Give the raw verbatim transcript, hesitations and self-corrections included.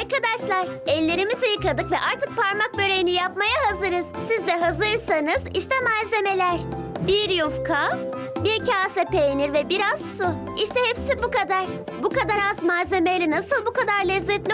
Arkadaşlar, ellerimizi yıkadık ve artık parmak böreğini yapmaya hazırız. Siz de hazırsanız işte malzemeler. Bir yufka, bir kase peynir ve biraz su. İşte hepsi bu kadar. Bu kadar az malzemeyle nasıl bu kadar lezzetli